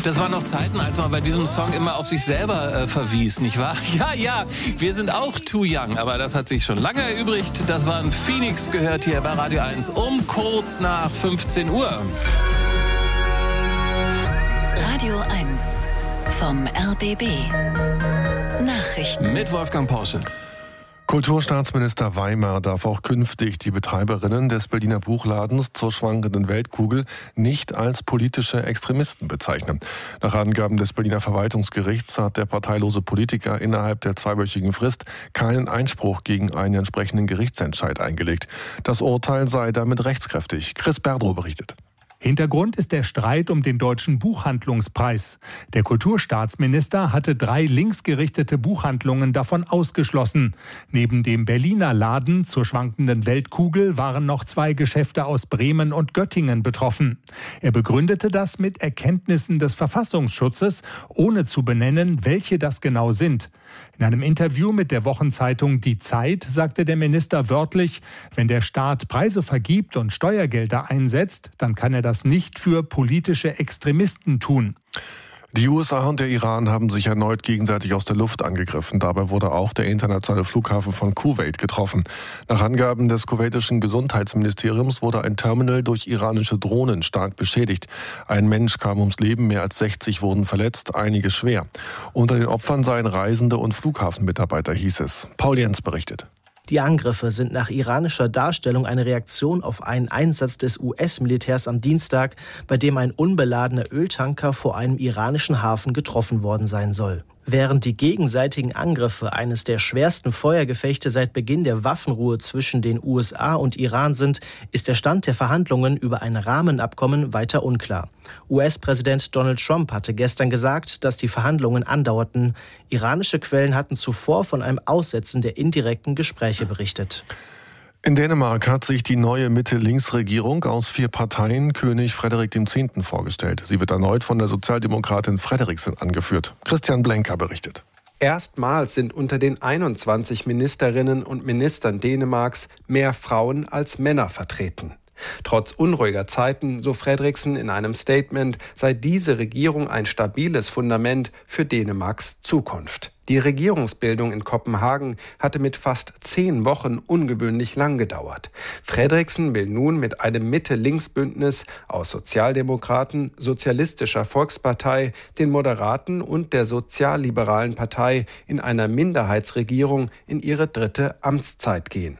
Das waren noch Zeiten, als man bei diesem Song immer auf sich selber verwies, nicht wahr? Ja, wir sind auch too young, aber das hat sich schon lange erübrigt. Das waren Phoenix, gehört hier bei Radio 1 um kurz nach 15 Uhr. Radio 1 vom RBB. Nachrichten Mit Wolfgang Porsche. Kulturstaatsminister Weimer darf auch künftig die Betreiberinnen des Berliner Buchladens zur schwankenden Weltkugel nicht als politische Extremisten bezeichnen. Nach Angaben des Berliner Verwaltungsgerichts hat der parteilose Politiker innerhalb der 2-wöchigen Frist keinen Einspruch gegen einen entsprechenden Gerichtsentscheid eingelegt. Das Urteil sei damit rechtskräftig. Chris Berdrow berichtet. Hintergrund ist der Streit um den Deutschen Buchhandlungspreis. Der Kulturstaatsminister hatte 3 linksgerichtete Buchhandlungen davon ausgeschlossen. Neben dem Berliner Laden zur schwankenden Weltkugel waren noch 2 Geschäfte aus Bremen und Göttingen betroffen. Er begründete das mit Erkenntnissen des Verfassungsschutzes, ohne zu benennen, welche das genau sind. In einem Interview mit der Wochenzeitung Die Zeit sagte der Minister wörtlich, wenn der Staat Preise vergibt und Steuergelder einsetzt, dann kann er das nicht für politische Extremisten tun. Die USA und der Iran haben sich erneut gegenseitig aus der Luft angegriffen. Dabei wurde auch der internationale Flughafen von Kuwait getroffen. Nach Angaben des kuwaitischen Gesundheitsministeriums wurde ein Terminal durch iranische Drohnen stark beschädigt. Ein Mensch kam ums Leben, mehr als 60 wurden verletzt, einige schwer. Unter den Opfern seien Reisende und Flughafenmitarbeiter, hieß es. Paul Jens berichtet. Die Angriffe sind nach iranischer Darstellung eine Reaktion auf einen Einsatz des US-Militärs am Dienstag, bei dem ein unbeladener Öltanker vor einem iranischen Hafen getroffen worden sein soll. Während die gegenseitigen Angriffe eines der schwersten Feuergefechte seit Beginn der Waffenruhe zwischen den USA und Iran sind, ist der Stand der Verhandlungen über ein Rahmenabkommen weiter unklar. US-Präsident Donald Trump hatte gestern gesagt, dass die Verhandlungen andauerten. Iranische Quellen hatten zuvor von einem Aussetzen der indirekten Gespräche berichtet. In Dänemark hat sich die neue Mitte-Links-Regierung aus 4 Parteien König Frederik X. vorgestellt. Sie wird erneut von der Sozialdemokratin Frederiksen angeführt. Christian Blenker berichtet. Erstmals sind unter den 21 Ministerinnen und Ministern Dänemarks mehr Frauen als Männer vertreten. Trotz unruhiger Zeiten, so Frederiksen in einem Statement, sei diese Regierung ein stabiles Fundament für Dänemarks Zukunft. Die Regierungsbildung in Kopenhagen hatte mit fast 10 Wochen ungewöhnlich lang gedauert. Frederiksen will nun mit einem Mitte-Links-Bündnis aus Sozialdemokraten, Sozialistischer Volkspartei, den Moderaten und der sozialliberalen Partei in einer Minderheitsregierung in ihre 3. Amtszeit gehen.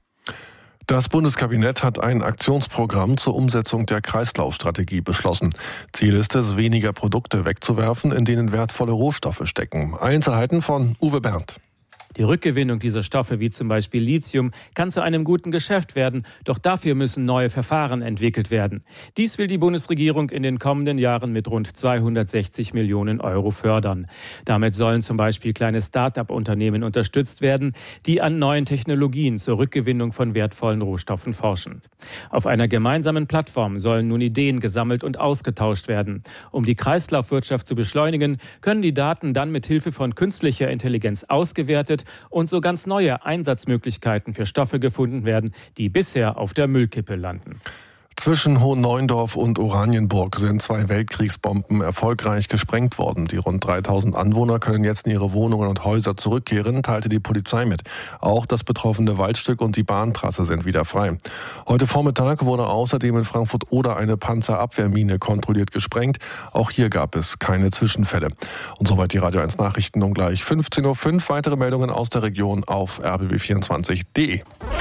Das Bundeskabinett hat ein Aktionsprogramm zur Umsetzung der Kreislaufstrategie beschlossen. Ziel ist es, weniger Produkte wegzuwerfen, in denen wertvolle Rohstoffe stecken. Einzelheiten von Uwe Berndt. Die Rückgewinnung dieser Stoffe, wie zum Beispiel Lithium, kann zu einem guten Geschäft werden, doch dafür müssen neue Verfahren entwickelt werden. Dies will die Bundesregierung in den kommenden Jahren mit rund 260 Millionen Euro fördern. Damit sollen zum Beispiel kleine Start-up-Unternehmen unterstützt werden, die an neuen Technologien zur Rückgewinnung von wertvollen Rohstoffen forschen. Auf einer gemeinsamen Plattform sollen nun Ideen gesammelt und ausgetauscht werden. Um die Kreislaufwirtschaft zu beschleunigen, können die Daten dann mit Hilfe von künstlicher Intelligenz ausgewertet und so ganz neue Einsatzmöglichkeiten für Stoffe gefunden werden, die bisher auf der Müllkippe landen. Zwischen Hohenneuendorf und Oranienburg sind 2 Weltkriegsbomben erfolgreich gesprengt worden. Die rund 3000 Anwohner können jetzt in ihre Wohnungen und Häuser zurückkehren, teilte die Polizei mit. Auch das betroffene Waldstück und die Bahntrasse sind wieder frei. Heute Vormittag wurde außerdem in Frankfurt-Oder eine Panzerabwehrmine kontrolliert gesprengt. Auch hier gab es keine Zwischenfälle. Und soweit die Radio 1 Nachrichten um gleich 15.05 Uhr. Weitere Meldungen aus der Region auf rbb24.de.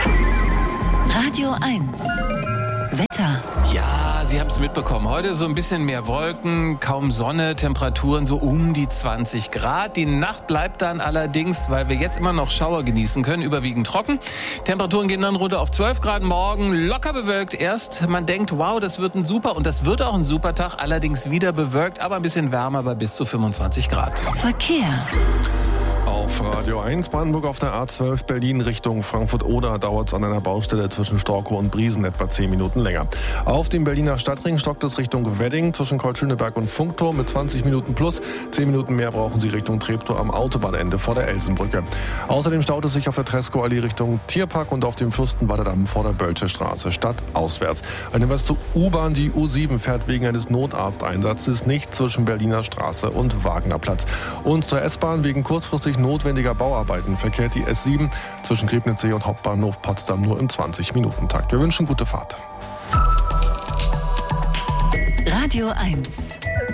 Radio 1 Wetter. Ja, Sie haben es mitbekommen. Heute so ein bisschen mehr Wolken, kaum Sonne, Temperaturen so um die 20 Grad. Die Nacht bleibt dann allerdings, weil wir jetzt immer noch Schauer genießen können, überwiegend trocken. Temperaturen gehen dann runter auf 12 Grad morgen, locker bewölkt erst. Man denkt, wow, das wird ein super und das wird auch ein super Tag. Allerdings wieder bewölkt, aber ein bisschen wärmer bei bis zu 25 Grad. Verkehr. Auf Radio 1 Brandenburg auf der A12 Berlin Richtung Frankfurt-Oder dauert es an einer Baustelle zwischen Storkow und Briesen etwa 10 Minuten länger. Auf dem Berliner Stadtring stockt es Richtung Wedding zwischen Kreuz-Schöneberg und Funkturm mit 20 Minuten plus. 10 Minuten mehr brauchen Sie Richtung Treptow am Autobahnende vor der Elsenbrücke. Außerdem staut es sich auf der Treskow-Allee Richtung Tierpark und auf dem Fürstenwalder vor der Bölsche Straße stadtauswärts. Eine was zur U-Bahn, die U7 fährt wegen eines Notarzteinsatzes nicht zwischen Berliner Straße und Wagnerplatz. Und zur S-Bahn wegen kurzfristig notwendiger Bauarbeiten verkehrt die S7 zwischen Griebnitzsee und Hauptbahnhof Potsdam nur im 20-Minuten-Takt. Wir wünschen gute Fahrt. Radio 1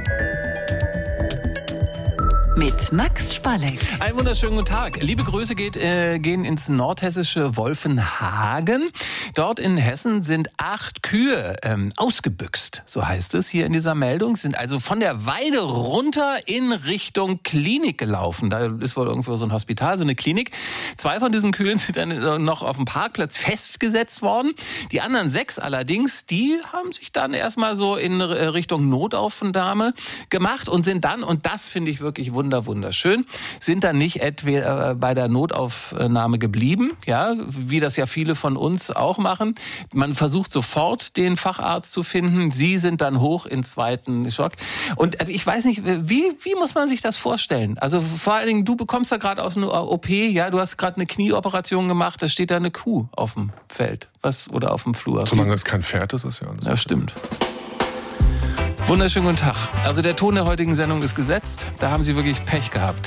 mit Max Spalleck. Einen wunderschönen guten Tag. Liebe Grüße gehen ins nordhessische Wolfenhagen. Dort in Hessen sind 8 Kühe ausgebüxt, so heißt es hier in dieser Meldung. Sind also von der Weide runter in Richtung Klinik gelaufen. Da ist wohl irgendwo so ein Hospital, so eine Klinik. 2 von diesen Kühen sind dann noch auf dem Parkplatz festgesetzt worden. Die anderen 6 allerdings, die haben sich dann erstmal so in Richtung Notaufnahme gemacht und sind dann, und das finde ich wirklich wunderschön, sind dann nicht etwa bei der Notaufnahme geblieben, ja, wie das ja viele von uns auch machen. Man versucht sofort den Facharzt zu finden. Sie sind dann hoch in 2. Schock. Und ich weiß nicht, wie muss man sich das vorstellen? Also vor allen Dingen, du bekommst da gerade aus einer OP, ja, du hast gerade eine Knieoperation gemacht, da steht da eine Kuh auf dem Feld, oder auf dem Flur. Solange es kein Pferd ist, ist ja alles. Ja, stimmt. Wunderschönen guten Tag. Also der Ton der heutigen Sendung ist gesetzt. Da haben Sie wirklich Pech gehabt.